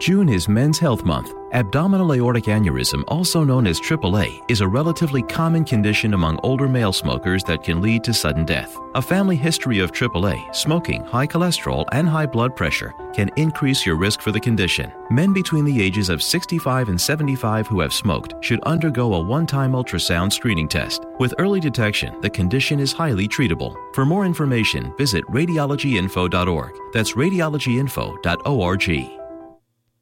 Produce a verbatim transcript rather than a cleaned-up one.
June is Men's Health Month. Abdominal aortic aneurysm, also known as triple A, is a relatively common condition among older male smokers that can lead to sudden death. A family history of triple A, smoking, high cholesterol, and high blood pressure can increase your risk for the condition. Men between the ages of sixty-five and seventy-five who have smoked should undergo a one-time ultrasound screening test. With early detection, the condition is highly treatable. For more information, visit radiology info dot org. That's radiology info dot org.